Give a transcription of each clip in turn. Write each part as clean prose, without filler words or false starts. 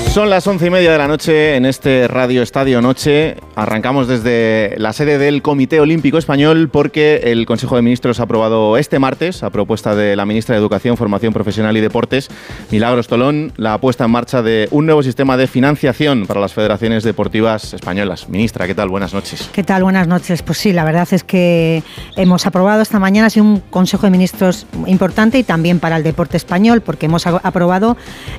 Son las 11:30 de la noche en este Radio Estadio Noche. Arrancamos desde la sede del Comité Olímpico Español porque el Consejo de Ministros ha aprobado este martes, a propuesta de la ministra de Educación, Formación Profesional y Deportes, Milagros Tolón, la puesta en marcha de un nuevo sistema de financiación para las federaciones deportivas españolas. Ministra, ¿qué tal? Buenas noches. ¿Qué tal? Buenas noches. Pues sí, la verdad es que hemos aprobado esta mañana, ha sido un Consejo de Ministros importante y también para el deporte español, porque hemos aprobado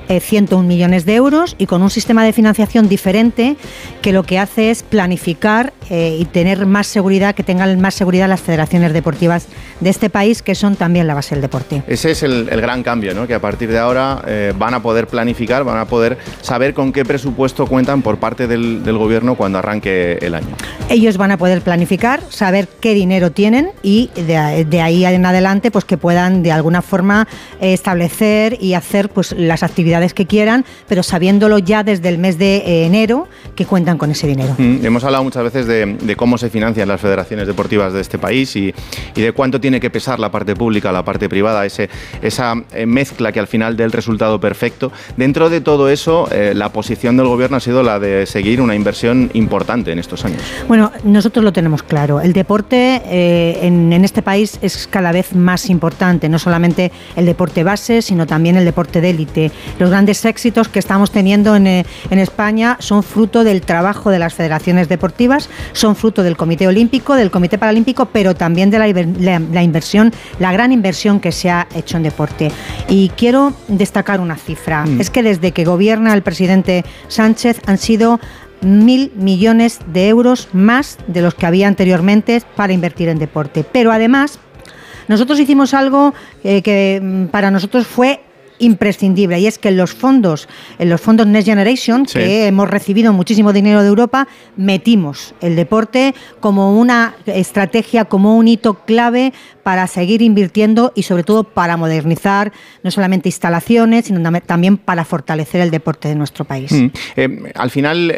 101 millones de euros y con un sistema de financiación diferente que lo que hace es planificar y tener más seguridad, que tengan más seguridad las federaciones deportivas de este país, que son también la base del deporte. Ese es el gran cambio, ¿no? Que a partir de ahora van a poder planificar, van a poder saber con qué presupuesto cuentan por parte del Gobierno cuando arranque el año. Ellos van a poder planificar, saber qué dinero tienen y de ahí en adelante pues que puedan de alguna forma establecer y hacer pues las actividades que quieran, pero sabiéndolo ya desde el mes de enero que cuentan con ese dinero. Hemos hablado muchas veces de cómo se financian las federaciones deportivas de este país y de cuánto tiene que pesar la parte pública, la parte privada, esa mezcla que al final dé el resultado perfecto. Dentro de todo eso, la posición del Gobierno ha sido la de seguir una inversión importante en estos años. Bueno, nosotros lo tenemos claro. El deporte en este país es cada vez más importante, no solamente el deporte base, sino también el deporte de élite. Los grandes éxitos que estamos teniendo en España son fruto del trabajo de las federaciones deportivas, son fruto del Comité Olímpico, del Comité Paralímpico, pero también de la inversión, la gran inversión que se ha hecho en deporte. Y quiero destacar una cifra, es que desde que gobierna el presidente Sánchez han sido 1.000 millones de euros más de los que había anteriormente para invertir en deporte. Pero además, nosotros hicimos algo que para nosotros fue imprescindible, y es que en los fondos Next Generation, sí, que hemos recibido muchísimo dinero de Europa, metimos el deporte como una estrategia, como un hito clave para seguir invirtiendo y sobre todo para modernizar no solamente instalaciones, sino también para fortalecer el deporte de nuestro país. Al final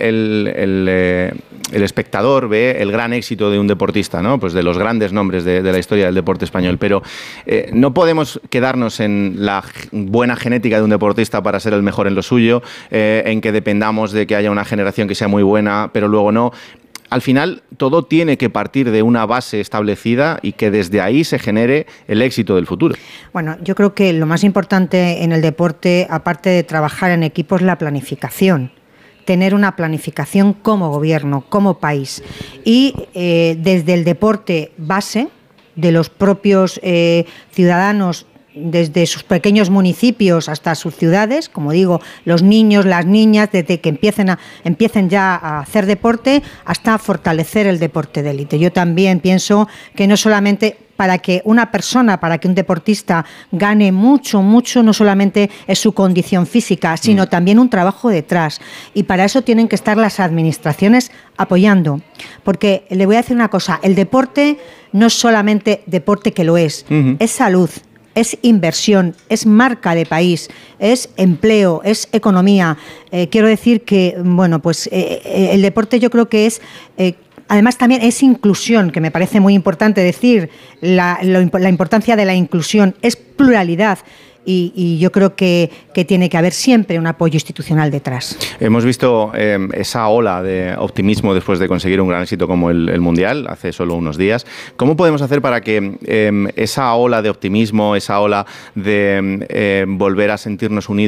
el espectador ve el gran éxito de un deportista, ¿no? Pues de los grandes nombres de la historia del deporte español, pero no podemos quedarnos en la buena genética de un deportista para ser el mejor en lo suyo, en que dependamos de que haya una generación que sea muy buena, pero luego no. Al final, todo tiene que partir de una base establecida y que desde ahí se genere el éxito del futuro. Bueno, yo creo que lo más importante en el deporte, aparte de trabajar en equipo, es la planificación. Tener una planificación como gobierno, como país. Y desde el deporte base, de los propios ciudadanos, desde sus pequeños municipios hasta sus ciudades, como digo, los niños, las niñas, desde que empiecen ya a hacer deporte hasta fortalecer el deporte de élite. Yo también pienso que no solamente para que una persona, para que un deportista gane mucho, no solamente es su condición física, sino también un trabajo detrás. Y para eso tienen que estar las administraciones apoyando. Porque le voy a decir una cosa, el deporte no es solamente deporte, que lo es salud. Es inversión, es marca de país, es empleo, es economía. Quiero decir que, bueno, pues el deporte yo creo que es... Además también es inclusión, que me parece muy importante decir, la importancia de la inclusión, es pluralidad. Y yo creo que tiene que haber siempre un apoyo institucional detrás. Hemos visto esa ola de optimismo después de conseguir un gran éxito como el Mundial, hace solo unos días. ¿Cómo podemos hacer para que esa ola de optimismo, esa ola de volver a sentirnos unidos